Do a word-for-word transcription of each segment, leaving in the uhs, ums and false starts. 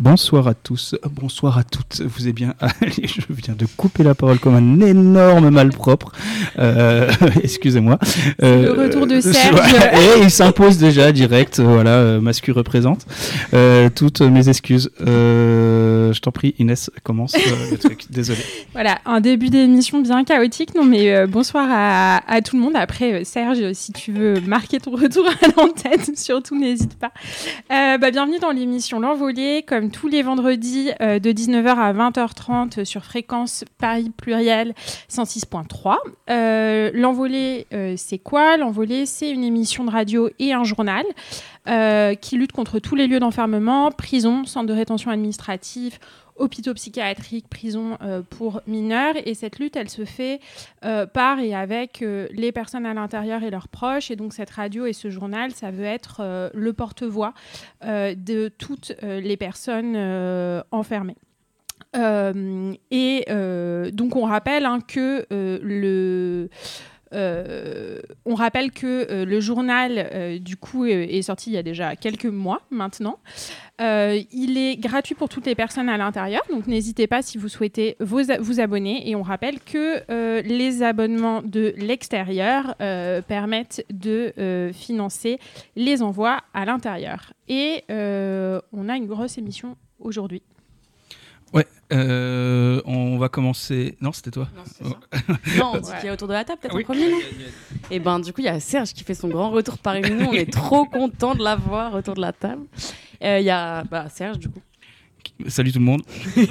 bonsoir à tous, bonsoir à toutes. Vous êtes bien. Allez, je viens de couper la parole comme un énorme malpropre. Euh, excusez-moi. Euh, le retour de Serge. Et il s'impose déjà direct. Voilà, euh, Mascu représente. Euh, toutes mes excuses. Euh, je t'en prie, Inès, commence euh, le truc. Désolé. Voilà, un début d'émission bien chaotique. Non, mais euh, bonsoir à, à tout le monde. Après, euh, Serge, si tu veux marquer ton retour à l'antenne, surtout n'hésite pas. Euh, bah, bienvenue dans l'émission L'Envolée, comme tous les vendredis euh, de dix-neuf heures à vingt heures trente sur fréquence Paris Pluriel cent six point trois. Euh, L'Envolée, euh, c'est quoi ? L'Envolée, c'est une émission de radio et un journal euh, qui lutte contre tous les lieux d'enfermement, prisons, centres de rétention administrative, hôpitaux psychiatriques, prisons euh, pour mineurs. Et cette lutte, elle se fait euh, par et avec euh, les personnes à l'intérieur et leurs proches. Et donc, cette radio et ce journal, ça veut être euh, le porte-voix euh, de toutes euh, les personnes euh, enfermées. Euh, et euh, donc, on rappelle hein, que euh, le... Euh, on rappelle que euh, le journal, euh, du coup, est, est sorti il y a déjà quelques mois maintenant. Euh, il est gratuit pour toutes les personnes à l'intérieur, donc n'hésitez pas si vous souhaitez vous, vous abonner. Et on rappelle que euh, les abonnements de l'extérieur euh, permettent de euh, financer les envois à l'intérieur. Et euh, on a une grosse émission aujourd'hui. Ouais, euh, on va commencer. Non, c'était toi. Non, c'est ça. Non, on dit qu'il y a autour de la table, peut-être oui. En premier, non ? Et ben, du coup, il y a Serge qui fait son grand retour parmi nous. On est trop content de l'avoir autour de la table. Il euh, y a bah, Serge, du coup. Salut tout le monde.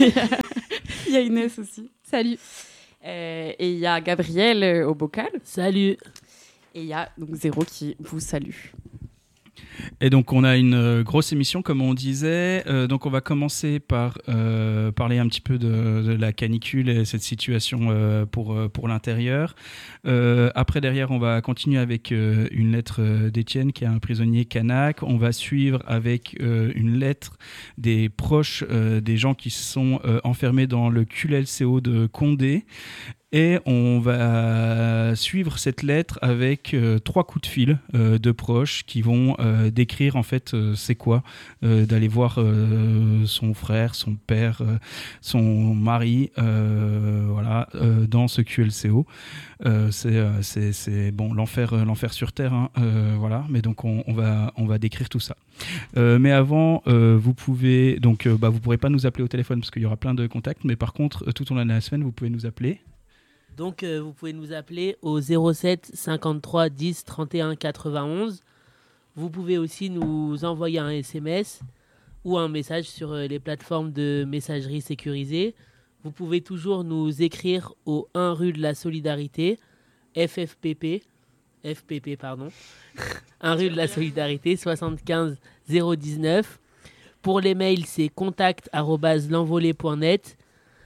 Il y a Inès aussi. Salut. Euh, et il y a Gabriel euh, au bocal. Salut. Et il y a donc Zéro qui vous salue. Et donc on a une euh, grosse émission comme on disait, euh, donc on va commencer par euh, parler un petit peu de, de la canicule et cette situation euh, pour, pour l'intérieur. Euh, après derrière on va continuer avec euh, une lettre d'Étienne qui est un prisonnier kanak. On va suivre avec euh, une lettre des proches euh, des gens qui sont euh, enfermés dans le Q L C O de Condé. Et on va suivre cette lettre avec euh, trois coups de fil euh, de proches qui vont euh, décrire en fait euh, c'est quoi euh, d'aller voir euh, son frère, son père, euh, son mari, euh, voilà, euh, dans ce Q L C O. Euh, c'est, euh, c'est, c'est bon l'enfer, euh, l'enfer sur terre, hein, euh, voilà. Mais donc on, on va on va décrire tout ça. Euh, mais avant, euh, vous pouvez donc euh, bah, vous pourrez pas nous appeler au téléphone parce qu'il y aura plein de contacts. Mais par contre, tout au long de la semaine, vous pouvez nous appeler. Donc, euh, vous pouvez nous appeler au zéro sept cinquante-trois dix trente et un quatre-vingt-onze. Vous pouvez aussi nous envoyer un S M S ou un message sur euh, les plateformes de messagerie sécurisée. Vous pouvez toujours nous écrire au un rue de la Solidarité, F F P P, F P P, pardon, un rue de la Solidarité, soixante-quinze zéro dix-neuf. Pour les mails, c'est contact arobase l'envolée point net.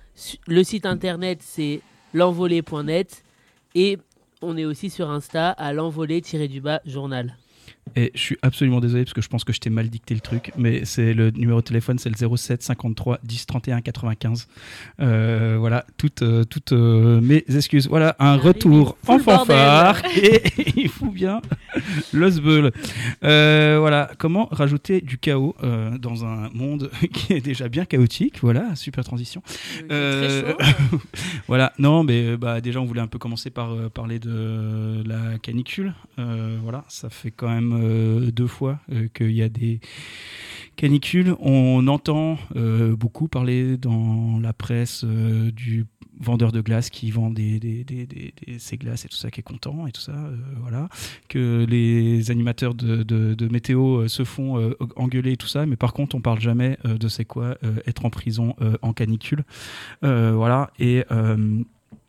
Le site internet, c'est l'envolée point net et on est aussi sur Insta à l'envolée-du-bas journal. Et je suis absolument désolé parce que je pense que je t'ai mal dicté le truc, mais c'est le numéro de téléphone, c'est le zéro sept cinquante-trois dix trente et un quatre-vingt-quinze. Euh, voilà, toutes, euh, toutes euh, mes excuses. Voilà, un Arrivé, retour en fanfare bordel. Et il fout bien le sbeul. Euh, voilà, comment rajouter du chaos euh, dans un monde qui est déjà bien chaotique. Voilà, super transition. Euh, très chaud. Voilà, non, mais bah, déjà on voulait un peu commencer par euh, parler de la canicule. Euh, voilà, ça fait quand même Euh, deux fois euh, qu'il y a des canicules. On entend euh, beaucoup parler dans la presse euh, du vendeur de glace qui vend des, des, des, des, des, ses glaces et tout ça, qui est content et tout ça, euh, voilà. Que les animateurs de, de, de météo euh, se font euh, engueuler et tout ça, mais par contre on parle jamais euh, de c'est quoi euh, être en prison euh, en canicule, euh, voilà. Et euh,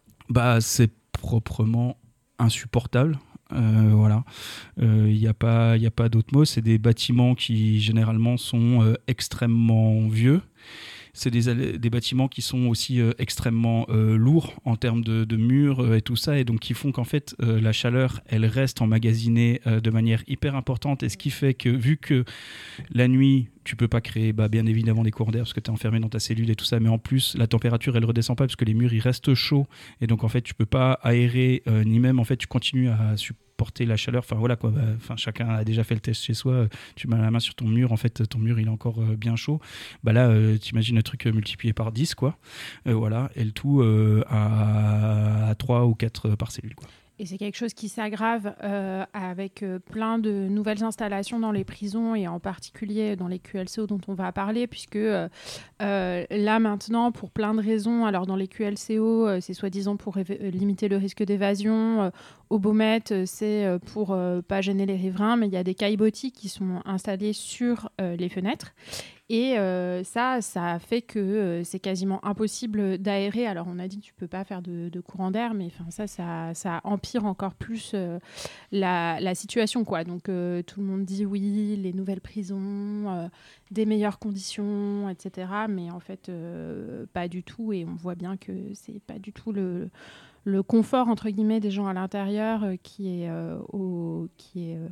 bah c'est proprement insupportable. Euh, voilà, il euh, n'y a pas, y a pas d'autre mot. C'est des bâtiments qui généralement sont euh, extrêmement vieux. C'est des, des bâtiments qui sont aussi euh, extrêmement euh, lourds en termes de, de murs euh, et tout ça, et donc qui font qu'en fait euh, la chaleur elle reste emmagasinée euh, de manière hyper importante, et ce qui fait que vu que la nuit tu peux pas créer bah, bien évidemment des courants d'air parce que tu es enfermé dans ta cellule et tout ça, mais en plus la température elle redescend pas parce que les murs ils restent chauds, et donc en fait tu peux pas aérer euh, ni même en fait tu continues à su- supporter la chaleur. Enfin voilà quoi. Enfin bah, chacun a déjà fait le test chez soi. Tu mets la main sur ton mur, en fait ton mur il est encore euh, bien chaud. Bah là euh, t'imagines le truc euh, multiplié par dix quoi. Euh, voilà et le tout euh, à, à trois ou quatre par cellule quoi. Et c'est quelque chose qui s'aggrave euh, avec euh, plein de nouvelles installations dans les prisons et en particulier dans les Q L C O dont on va parler, puisque euh, euh, là maintenant, pour plein de raisons, alors dans les Q L C O, euh, c'est soi-disant pour éve- limiter le risque d'évasion, euh, au Beaumet, euh, c'est euh, pour euh, pas gêner les riverains, mais il y a des caillebotis qui sont installés sur euh, les fenêtres. Et euh, ça, ça fait que euh, c'est quasiment impossible d'aérer. Alors, on a dit que tu ne peux pas faire de, de courant d'air, mais ça, ça, ça empire encore plus euh, la, la situation, quoi. Donc, euh, tout le monde dit oui, les nouvelles prisons, euh, des meilleures conditions, et cetera. Mais en fait, euh, pas du tout. Et on voit bien que ce n'est pas du tout le, le confort, entre guillemets, des gens à l'intérieur euh, qui est... Euh, au, qui est euh,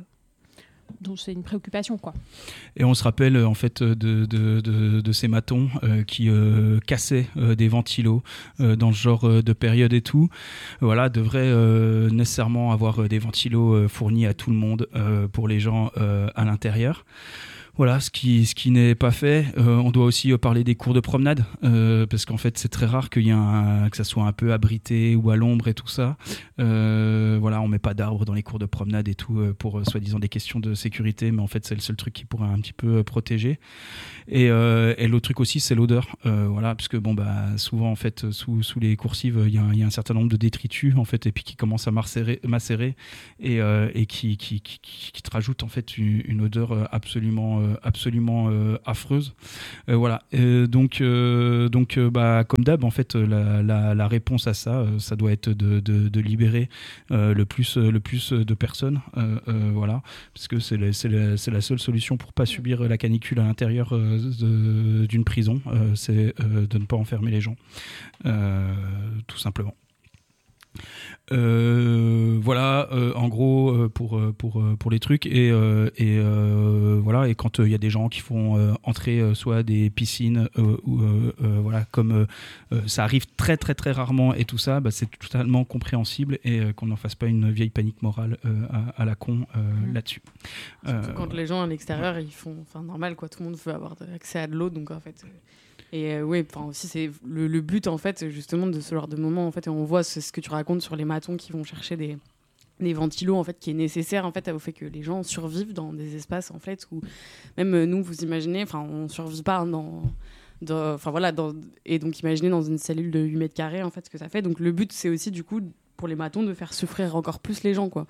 donc c'est une préoccupation quoi. Et on se rappelle en fait de, de, de, de ces matons euh, qui euh, cassaient euh, des ventilos euh, dans ce genre euh, de période et tout. Voilà, devrait euh, nécessairement avoir euh, des ventilos euh, fournis à tout le monde euh, pour les gens euh, à l'intérieur. Voilà, ce qui, ce qui n'est pas fait. Euh, on doit aussi euh, parler des cours de promenade, euh, parce qu'en fait, c'est très rare qu'il y ait un, que ça soit un peu abrité ou à l'ombre et tout ça. Euh, voilà, on met pas d'arbres dans les cours de promenade et tout, euh, pour euh, soi-disant des questions de sécurité, mais en fait, c'est le seul truc qui pourrait un petit peu euh, protéger. Et, euh, et l'autre truc aussi, c'est l'odeur. Euh, voilà, parce que bon, bah, souvent, en fait, sous, sous les coursives, il y, y a un certain nombre de détritus, en fait, et puis qui commencent à macérer, macérer et, euh, et qui, qui, qui, qui, qui te rajoutent, en fait, une, une odeur absolument... Euh, absolument euh, affreuse. Euh, voilà. Euh, donc, euh, donc euh, bah, comme d'hab, en fait, la, la, la réponse à ça, euh, ça doit être de, de, de libérer euh, le, plus, le plus de personnes. Euh, euh, voilà. Parce que c'est, le, c'est, le, c'est la seule solution pour ne pas subir la canicule à l'intérieur euh, de, d'une prison. Euh, c'est euh, de ne pas enfermer les gens. Euh, tout simplement. Euh, voilà, euh, en gros euh, pour pour pour les trucs et euh, et euh, voilà et quand il euh, y a des gens qui font euh, entrer euh, soit des piscines euh, ou euh, euh, voilà comme euh, ça arrive très très très rarement et tout ça, bah, c'est totalement compréhensible et euh, qu'on n'en fasse pas une vieille panique morale euh, à, à la con euh, mmh. là-dessus. Surtout euh, quand les gens à l'extérieur ouais. ils font, enfin normal quoi, tout le monde veut avoir accès à de l'eau donc en fait. Euh... Et euh, oui, enfin aussi c'est le, le but en fait justement de ce genre de moment en fait et on voit ce, ce que tu racontes sur les matons qui vont chercher des des ventilos en fait qui est nécessaire en fait au fait que les gens survivent dans des espaces en fait où même euh, nous vous imaginez enfin on survit pas dans enfin voilà dans, et donc imaginez dans une cellule de huit mètres carrés en fait ce que ça fait donc le but c'est aussi du coup pour les matons de faire souffrir encore plus les gens quoi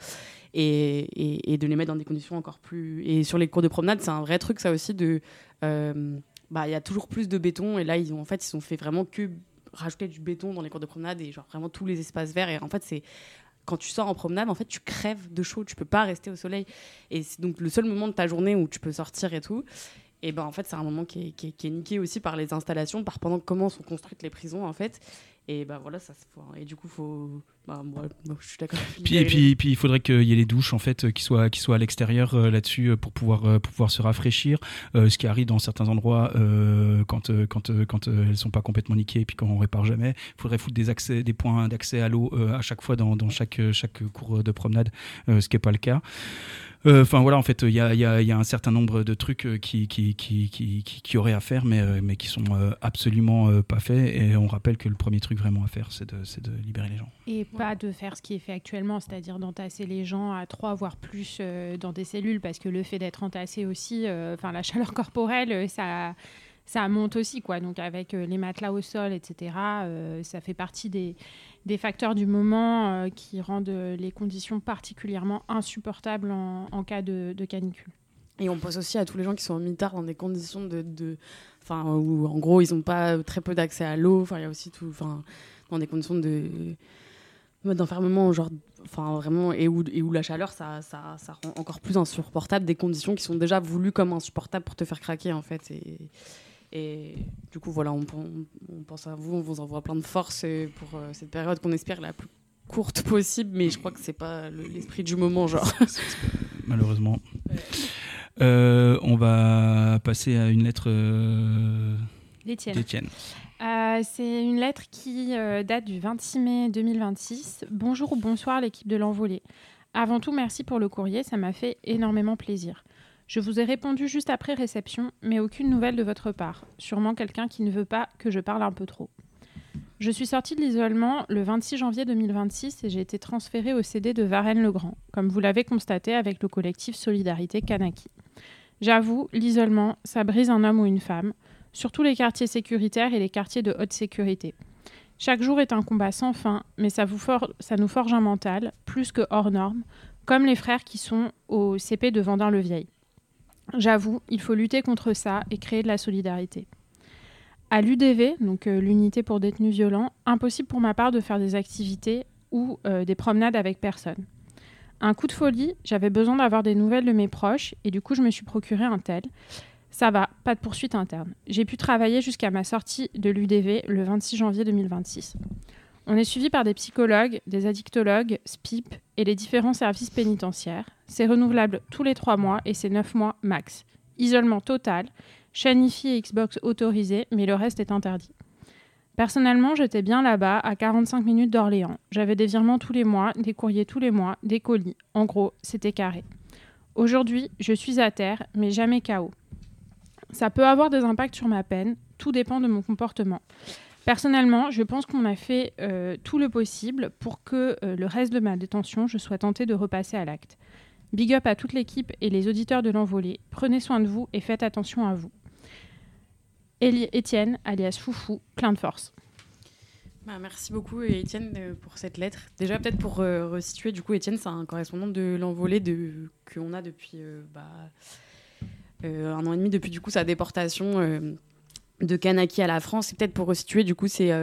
et, et, et de les mettre dans des conditions encore plus et sur les cours de promenade c'est un vrai truc ça aussi de euh, bah il y a toujours plus de béton et là ils ont en fait ils ont fait vraiment que rajouter du béton dans les cours de promenade et genre vraiment tous les espaces verts et en fait c'est quand tu sors en promenade en fait tu crèves de chaud tu peux pas rester au soleil et c'est donc le seul moment de ta journée où tu peux sortir et tout et ben en fait c'est un moment qui est, qui est, qui est niqué aussi par les installations par pendant comment sont construites les prisons en fait et ben voilà ça et du coup faut bah moi, moi je suis d'accord puis et puis puis il faudrait qu'il y ait les douches en fait qui soient qui soient à l'extérieur euh, là-dessus pour pouvoir euh, pour pouvoir se rafraîchir euh, ce qui arrive dans certains endroits euh, quand euh, quand euh, quand euh, elles sont pas complètement niquées et puis quand on répare jamais il faudrait foutre des accès des points d'accès à l'eau euh, à chaque fois dans dans chaque chaque cours de promenade euh, ce qui est pas le cas. Enfin euh, voilà, en fait, il y a, y, a, y a un certain nombre de trucs qui, qui, qui, qui, qui, qui auraient à faire, mais, mais qui sont euh, absolument euh, pas faits. Et on rappelle que le premier truc vraiment à faire, c'est de, c'est de libérer les gens. Et pas de faire ce qui est fait actuellement, c'est-à-dire d'entasser les gens à trois, voire plus euh, dans des cellules, parce que le fait d'être entassé aussi, enfin euh, la chaleur corporelle, ça... ça monte aussi, quoi. Donc avec euh, les matelas au sol, et cetera, euh, ça fait partie des, des facteurs du moment euh, qui rendent les conditions particulièrement insupportables en, en cas de, de canicule. Et on pense aussi à tous les gens qui sont en mitard dans des conditions de, de, enfin, où en gros ils n'ont pas très peu d'accès à l'eau. Enfin, il y a aussi tout, enfin, dans des conditions de d'enfermement, genre, enfin vraiment, et où, et où la chaleur, ça, ça, ça rend encore plus insupportable des conditions qui sont déjà voulues comme insupportables pour te faire craquer en fait. Et Et du coup, voilà, on, on, on pense à vous, on vous envoie plein de force pour euh, cette période qu'on espère la plus courte possible, mais je crois que c'est pas le, l'esprit du moment, genre. Malheureusement. Ouais. Euh, on va passer à une lettre euh, d'Étienne. d'Étienne. Euh, c'est une lettre qui euh, date du vingt-six mai deux mille vingt-six. Bonjour ou bonsoir l'équipe de l'Envolée. Avant tout, merci pour le courrier, ça m'a fait énormément plaisir. Je vous ai répondu juste après réception, mais aucune nouvelle de votre part. Sûrement quelqu'un qui ne veut pas que je parle un peu trop. Je suis sortie de l'isolement le vingt-six janvier deux mille vingt-six et j'ai été transférée au C D de Varennes-le-Grand, comme vous l'avez constaté avec le collectif Solidarité Kanaki. J'avoue, l'isolement, ça brise un homme ou une femme, surtout les quartiers sécuritaires et les quartiers de haute sécurité. Chaque jour est un combat sans fin, mais ça, vous for- ça nous forge un mental, plus que hors norme, comme les frères qui sont au C P de Vendin-le-Vieil. J'avoue, il faut lutter contre ça et créer de la solidarité. À l'U D V, donc euh, l'unité pour détenus violents, impossible pour ma part de faire des activités ou euh, des promenades avec personne. Un coup de folie, j'avais besoin d'avoir des nouvelles de mes proches et du coup je me suis procuré un tel. Ça va, pas de poursuite interne. J'ai pu travailler jusqu'à ma sortie de l'U D V le vingt-six janvier deux mille vingt-six. On est suivi par des psychologues, des addictologues, S P I P et les différents services pénitentiaires. C'est renouvelable tous les trois mois et c'est neuf mois max. Isolement total, chaîne Wi-Fi et Xbox autorisée, mais le reste est interdit. Personnellement, j'étais bien là-bas, à quarante-cinq minutes d'Orléans. J'avais des virements tous les mois, des courriers tous les mois, des colis. En gros, c'était carré. Aujourd'hui, je suis à terre, mais jamais K O. Ça peut avoir des impacts sur ma peine, tout dépend de mon comportement. Personnellement, je pense qu'on a fait euh, tout le possible pour que euh, le reste de ma détention, je sois tentée de repasser à l'acte. Big up à toute l'équipe et les auditeurs de l'Envolée. Prenez soin de vous et faites attention à vous. Élie Étienne, alias Foufou, plein de force. Bah, merci beaucoup Étienne euh, pour cette lettre. Déjà peut-être pour euh, resituer, du coup Étienne c'est un correspondant de l'Envolée de, qu'on a depuis euh, bah, euh, un an et demi, depuis du coup sa déportation euh, de Kanaki à la France. Et peut-être pour resituer, du coup c'est... Euh,